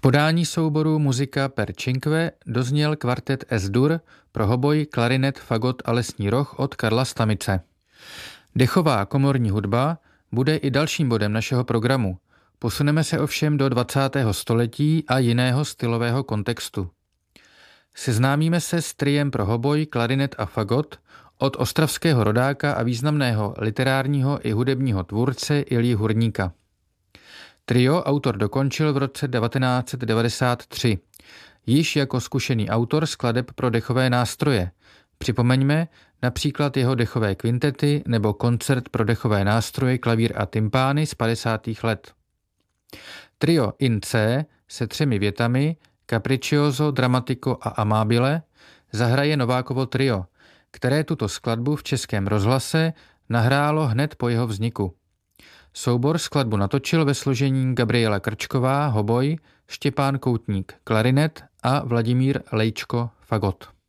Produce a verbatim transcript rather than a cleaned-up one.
podání souboru Musica per cinque dozněl kvartet S-dur pro hoboj, klarinet, fagot a lesní roh od Karla Stamice. Dechová komorní hudba bude i dalším bodem našeho programu. Posuneme se ovšem do dvacátého století a jiného stylového kontextu. Seznámíme se s triem pro hoboj, klarinet a fagot od ostravského rodáka a významného literárního i hudebního tvůrce Ilji Hurníka. Trio autor dokončil v roce devatenáct set devadesát tři, již jako zkušený autor skladeb pro dechové nástroje. Připomeňme například jeho dechové kvintety nebo koncert pro dechové nástroje, klavír a tympány z padesátých let. Trio in C se třemi větami Capriccioso, Dramatico a Amabile zahraje Novákovo trio, které tuto skladbu v Českém rozhlase nahrálo hned po jeho vzniku. Soubor skladbu natočil ve složení Gabriela Krčková, hoboj, Štěpán Koutník, klarinet a Vladimír Lejčko, fagot.